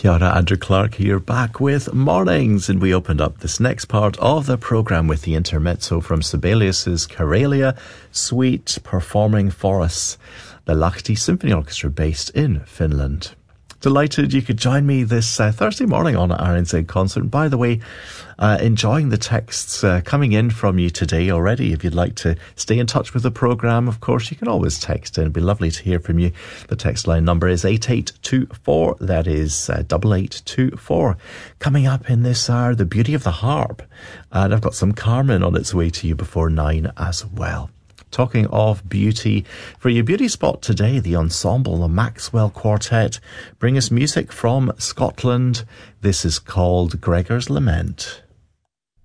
Kia ora, Andrew Clark here, back with Mornings, and we opened up this next part of the programme with the intermezzo from Sibelius's Karelia Suite, performing for us the Lahti Symphony Orchestra based in Finland. Delighted you could join me this Thursday morning on RNZ Concert. By the way, enjoying the texts coming in from you today already. If you'd like to stay in touch with the programme, of course, you can always text in. It'd be lovely to hear from you. The text line number is 8824. That is 8824. Coming up in this hour, The Beauty of the Harp. And I've got some Carmen on its way to you before 9 as well. Talking of beauty, for your beauty spot today, the ensemble, the Maxwell Quartet, bring us music from Scotland. This is called Gregor's Lament.